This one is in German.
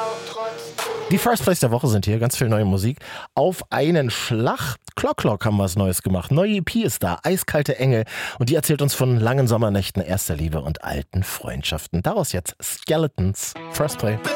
Die First Place der Woche sind hier, ganz viel neue Musik. Auf einen Schlag. Clock haben was Neues gemacht. Neue EP ist da, Eiskalte Engel. Und die erzählt uns von langen Sommernächten, erster Liebe und alten Freundschaften. Daraus jetzt Skeletons, First Play.